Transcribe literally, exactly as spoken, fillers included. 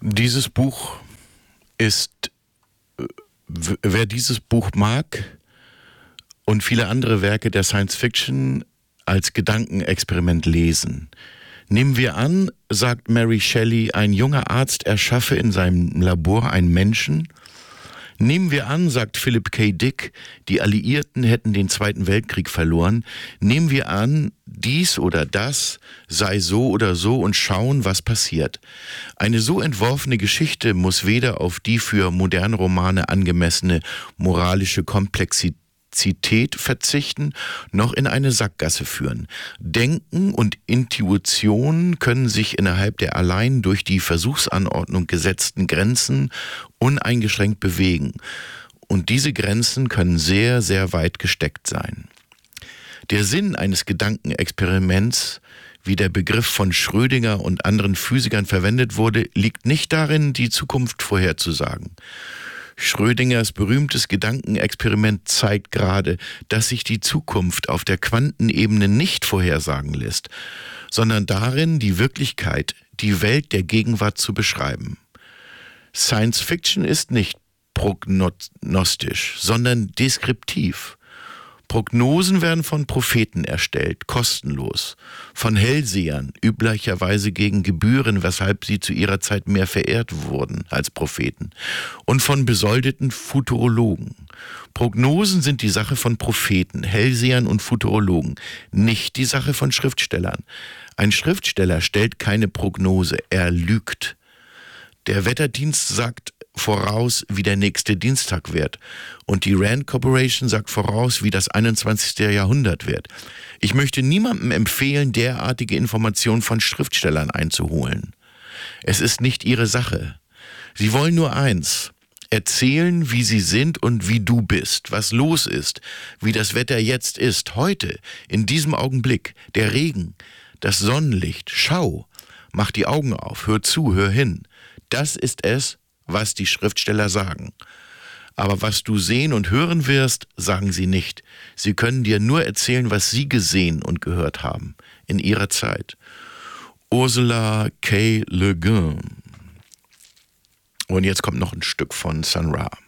Dieses Buch ist, w- wer dieses Buch mag und viele andere Werke der Science Fiction als Gedankenexperiment lesen. Nehmen wir an, sagt Mary Shelley, ein junger Arzt erschaffe in seinem Labor einen Menschen. Nehmen wir an, sagt Philip K. Dick, die Alliierten hätten den Zweiten Weltkrieg verloren. Nehmen wir an, dies oder das sei so oder so und schauen, was passiert. Eine so entworfene Geschichte muss weder auf die für moderne Romane angemessene moralische Komplexität verzichten, noch in eine Sackgasse führen. Denken und Intuition können sich innerhalb der allein durch die Versuchsanordnung gesetzten Grenzen uneingeschränkt bewegen. Und diese Grenzen können sehr, sehr weit gesteckt sein. Der Sinn eines Gedankenexperiments, wie der Begriff von Schrödinger und anderen Physikern verwendet wurde, liegt nicht darin, die Zukunft vorherzusagen. Schrödingers berühmtes Gedankenexperiment zeigt gerade, dass sich die Zukunft auf der Quantenebene nicht vorhersagen lässt, sondern darin, die Wirklichkeit, die Welt der Gegenwart zu beschreiben. Science Fiction ist nicht prognostisch, sondern deskriptiv. Prognosen werden von Propheten erstellt, kostenlos, von Hellsehern, üblicherweise gegen Gebühren, weshalb sie zu ihrer Zeit mehr verehrt wurden als Propheten, und von besoldeten Futurologen. Prognosen sind die Sache von Propheten, Hellsehern und Futurologen, nicht die Sache von Schriftstellern. Ein Schriftsteller stellt keine Prognose, er lügt. Der Wetterdienst sagt voraus, wie der nächste Dienstag wird. Und die Rand Corporation sagt voraus, wie das einundzwanzigste Jahrhundert wird. Ich möchte niemandem empfehlen, derartige Informationen von Schriftstellern einzuholen. Es ist nicht ihre Sache. Sie wollen nur eins: erzählen, wie sie sind und wie du bist, was los ist, wie das Wetter jetzt ist, heute, in diesem Augenblick, der Regen, das Sonnenlicht. Schau, mach die Augen auf, hör zu, hör hin. Das ist es, was die Schriftsteller sagen. Aber was du sehen und hören wirst, sagen sie nicht. Sie können dir nur erzählen, was sie gesehen und gehört haben in ihrer Zeit. Ursula K. Le Guin. Und jetzt kommt noch ein Stück von Sun Ra.